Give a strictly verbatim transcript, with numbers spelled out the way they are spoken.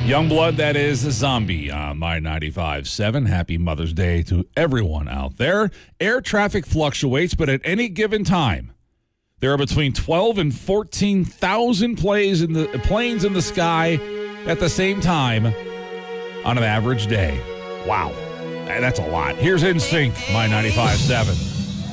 Youngblood, that is a Zombie on My ninety-five point seven. Happy Mother's Day to everyone out there. Air traffic fluctuates, but at any given time, there are between twelve and fourteen thousand planes in the planes in the sky at the same time on an average day. Wow. That's a lot. Here's N Sync, My ninety-five point seven.